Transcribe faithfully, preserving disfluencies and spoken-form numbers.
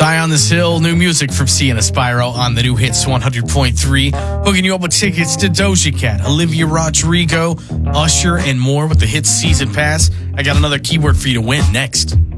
Die on This Hill, new music from Sienna Spyro on the new Hits one hundred point three. Hooking you up with tickets to Doja Cat, Olivia Rodrigo, Usher, and more with the Hits Season Pass. I got another keyword for you to win next.